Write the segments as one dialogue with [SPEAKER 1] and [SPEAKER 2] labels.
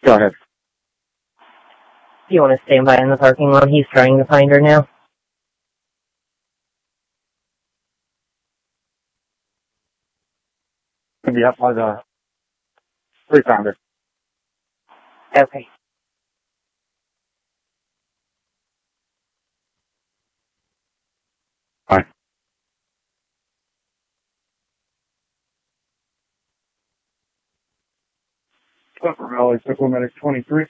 [SPEAKER 1] Go ahead.
[SPEAKER 2] Do you want to stand by in the parking lot? He's trying to find her now.
[SPEAKER 1] Gonna be up by the three-pounder.
[SPEAKER 2] Okay.
[SPEAKER 1] Fine. Upper Valley, Pickle Medic 23.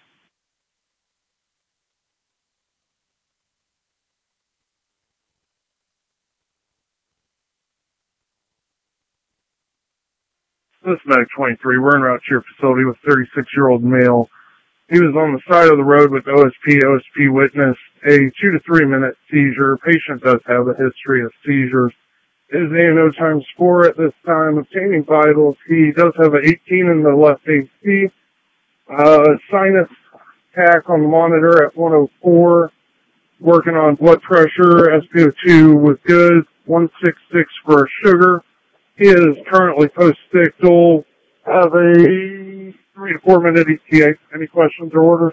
[SPEAKER 1] This is Medic 23. We're en route to your facility with a 36-year-old male. He was on the side of the road with OSP. OSP witnessed a 2 to 3 minute seizure. Patient does have a history of seizures. His ANO times 4 at this time. Obtaining vitals. He does have an 18 in the left AC. Sinus attack on the monitor at 104. Working on blood pressure. SpO2 was good. 166 for sugar. He is currently post-stictal. Have a 3 to 4 minute ETA. Any questions or orders?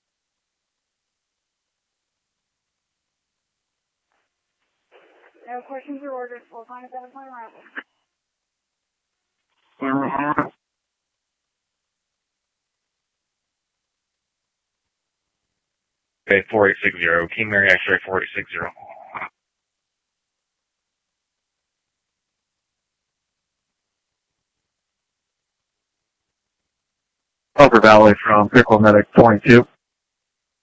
[SPEAKER 3] No questions or orders. We'll find a better time around.
[SPEAKER 4] Okay, 4860. King Mary X-ray 4860.
[SPEAKER 1] Upper Valley from Pickle Medic 22.